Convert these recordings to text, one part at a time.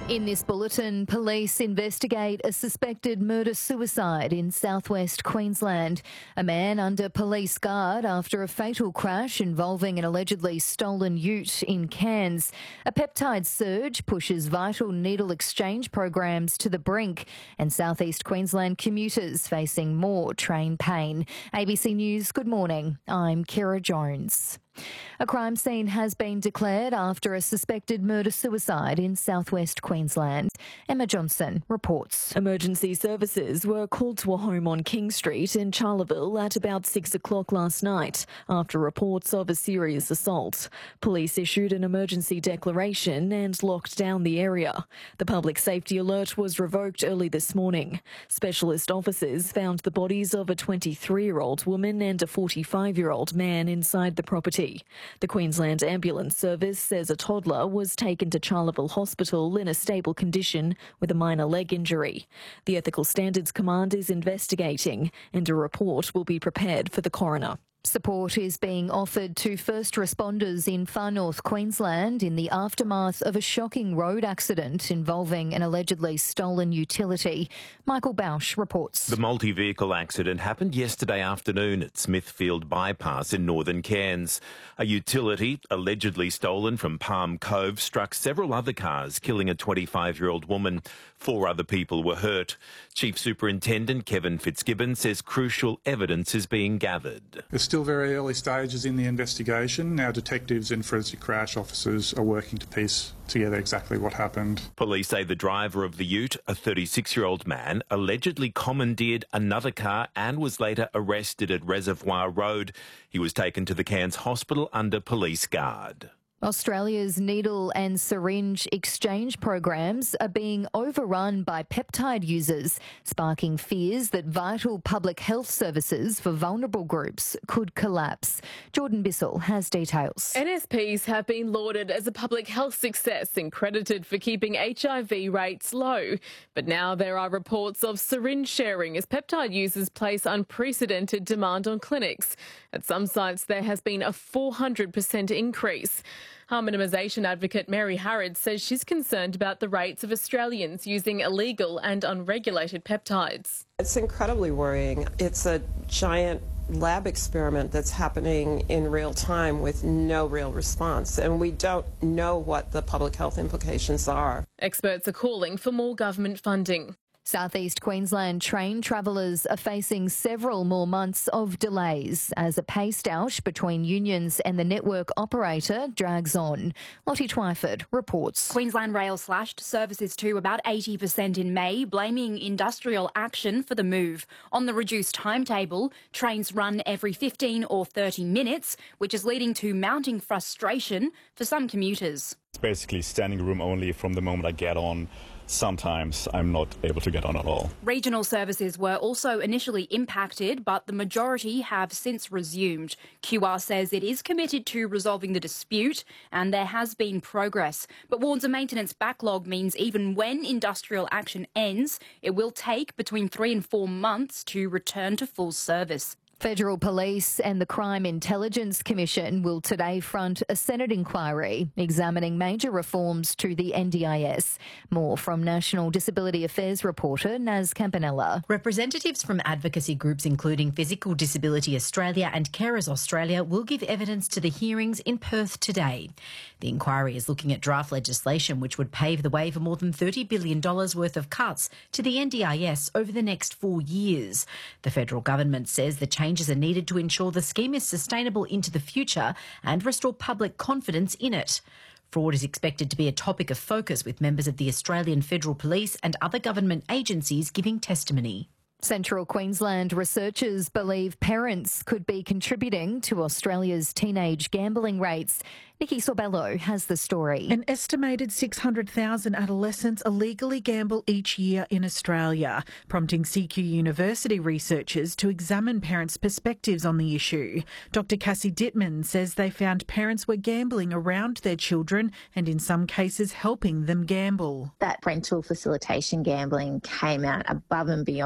In this bulletin, police investigate a suspected murder-suicide in southwest Queensland. A man under police guard after a fatal crash involving an allegedly stolen ute in Cairns. A peptide surge pushes vital needle exchange programs to the brink, and southeast Queensland commuters facing more train pain. ABC News, good morning. I'm Kira Jones. A crime scene has been declared after a suspected murder-suicide in southwest Queensland. Emma Johnson reports. Emergency services were called to a home on King Street in Charleville at about 6 o'clock last night after reports of a serious assault. Police issued an emergency declaration and locked down the area. The public safety alert was revoked early this morning. Specialist officers found the bodies of a 23-year-old woman and a 45-year-old man inside the property. The Queensland Ambulance Service says a toddler was taken to Charleville Hospital in a stable condition with a minor leg injury. The Ethical Standards Command is investigating, and a report will be prepared for the coroner. Support is being offered to first responders in far north Queensland in the aftermath of a shocking road accident involving an allegedly stolen utility. Michael Bausch reports. The multi-vehicle accident happened yesterday afternoon at Smithfield Bypass in northern Cairns. A utility allegedly stolen from Palm Cove struck several other cars, killing a 25-year-old woman. 4 other people were hurt. Chief Superintendent Kevin Fitzgibbon says crucial evidence is being gathered. It's still very early stages in the investigation. Our detectives and forensic crash officers are working to piece together exactly what happened. Police say the driver of the ute, a 36-year-old man, allegedly commandeered another car and was later arrested at Reservoir Road. He was taken to the Cairns Hospital under police guard. Australia's needle and syringe exchange programs are being overrun by peptide users, sparking fears that vital public health services for vulnerable groups could collapse. Jordan Bissell has details. NSPs have been lauded as a public health success and credited for keeping HIV rates low. But now there are reports of syringe sharing as peptide users place unprecedented demand on clinics. At some sites, there has been a 400% increase. Harm minimisation advocate Mary Harrod says she's concerned about the rates of Australians using illegal and unregulated peptides. It's incredibly worrying. It's a giant lab experiment that's happening in real time with no real response, and we don't know what the public health implications are. Experts are calling for more government funding. Southeast Queensland train travellers are facing several more months of delays as a pay stoush between unions and the network operator drags on. Lottie Twyford reports. Queensland Rail slashed services to about 80% in May, blaming industrial action for the move. On the reduced timetable, trains run every 15 or 30 minutes, which is leading to mounting frustration for some commuters. It's basically standing room only from the moment I get on. Sometimes I'm not able to get on at all. Regional services were also initially impacted, but the majority have since resumed. QR says it is committed to resolving the dispute and there has been progress, but warns a maintenance backlog means even when industrial action ends, it will take between 3 and 4 months to return to full service. Federal Police and the Crime Intelligence Commission will today front a Senate inquiry examining major reforms to the NDIS. More from National Disability Affairs reporter Naz Campanella. Representatives from advocacy groups including Physical Disability Australia and Carers Australia will give evidence to the hearings in Perth today. The inquiry is looking at draft legislation which would pave the way for more than $30 billion worth of cuts to the NDIS over the next 4 years. The federal government says the changes are needed to ensure the scheme is sustainable into the future and restore public confidence in it. Fraud is expected to be a topic of focus with members of the Australian Federal Police and other government agencies giving testimony. Central Queensland researchers believe parents could be contributing to Australia's teenage gambling rates. Nikki Sorbello has the story. An estimated 600,000 adolescents illegally gamble each year in Australia, prompting CQ University researchers to examine parents' perspectives on the issue. Dr Cassie Dittman says they found parents were gambling around their children and in some cases helping them gamble. That parental facilitation gambling came out above and beyond as the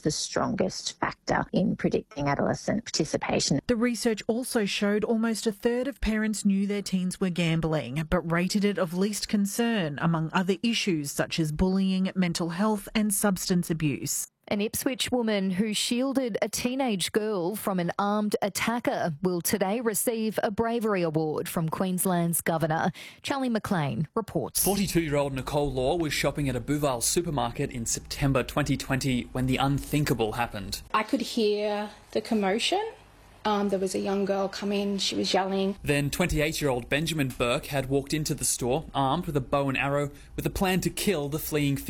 the strongest factor in predicting adolescent participation. The research also showed almost a third of parents knew their teens were gambling, but rated it of least concern among other issues such as bullying, mental health and substance abuse. An Ipswich woman who shielded a teenage girl from an armed attacker will today receive a bravery award from Queensland's Governor. Charlie McLean reports. 42-year-old Nicole Law was shopping at a Bouval supermarket in September 2020 when the unthinkable happened. I could hear the commotion. There was a young girl come in, she was yelling. Then 28-year-old Benjamin Burke had walked into the store armed with a bow and arrow with a plan to kill the fleeing